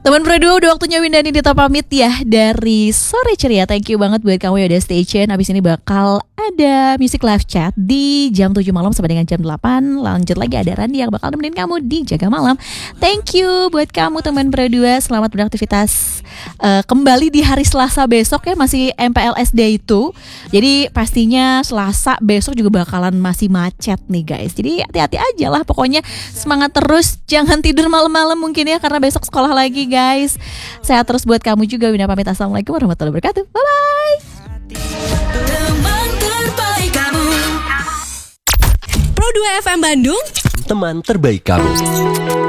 Teman berdua udah waktunya Winda Nidita pamit ya dari Sore Ceria. Thank you banget buat kamu yang udah stay tune. Abis ini bakal ada music live chat di jam 7 malam sampai dengan jam 8. Lanjut lagi ada Randy yang bakal nemenin kamu di Jaga Malam. Thank you buat kamu teman berdua. Selamat beraktivitas kembali di hari Selasa besok ya. Masih MPLS Day itu. Jadi pastinya Selasa besok juga bakalan masih macet nih guys. Jadi hati-hati aja lah. Pokoknya semangat terus. Jangan tidur malam-malam mungkin ya, karena besok sekolah lagi guys. Sehat terus buat kamu juga. Winda pamit. Assalamualaikum warahmatullahi wabarakatuh. Bye-bye. Teman terbaik kamu. Pro 2 FM Bandung. Teman terbaik kamu.